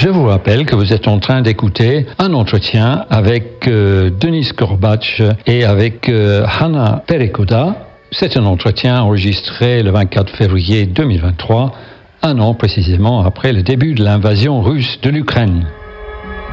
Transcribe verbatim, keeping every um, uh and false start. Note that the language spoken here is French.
Je vous rappelle que vous êtes en train d'écouter un entretien avec euh, Denis Korbach et avec euh, Hanna Perekota. C'est un entretien enregistré le vingt-quatre février deux mille vingt-trois, un an précisément après le début de l'invasion russe de l'Ukraine.